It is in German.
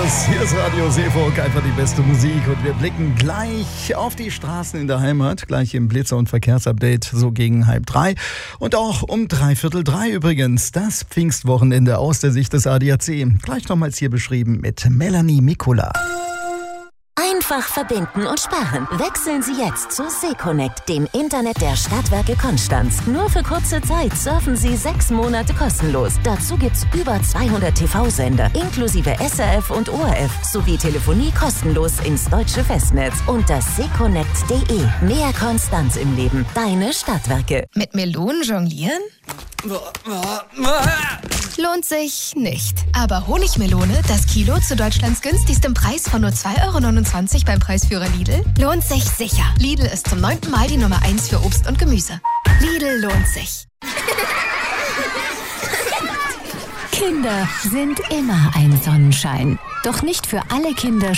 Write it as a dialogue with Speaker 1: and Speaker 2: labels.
Speaker 1: los. Hier ist Radio Seevolk, einfach die beste Musik. Und wir blicken gleich auf die Straßen in der Heimat. Gleich im Blitzer- und Verkehrsupdate, so gegen 2:30. Und auch um 2:45 übrigens. Das Pfingstwochenende aus der Sicht des ADAC. Gleich nochmals hier beschrieben mit Melanie Mikula.
Speaker 2: Einfach verbinden und sparen. Wechseln Sie jetzt zu Seconnect, dem Internet der Stadtwerke Konstanz. Nur für kurze Zeit surfen Sie 6 Monate kostenlos. Dazu gibt's über 200 TV-Sender, inklusive SRF und ORF, sowie Telefonie kostenlos ins deutsche Festnetz. Unter seconnect.de. Mehr Konstanz im Leben. Deine Stadtwerke.
Speaker 3: Mit Melonen jonglieren? Lohnt sich nicht. Aber Honigmelone, das Kilo zu Deutschlands günstigstem Preis von nur 2,29 € beim Preisführer Lidl, lohnt sich sicher. Lidl ist zum 9. Mal die Nummer 1 für Obst und Gemüse. Lidl lohnt sich.
Speaker 4: Kinder sind immer ein Sonnenschein. Doch nicht für alle Kinder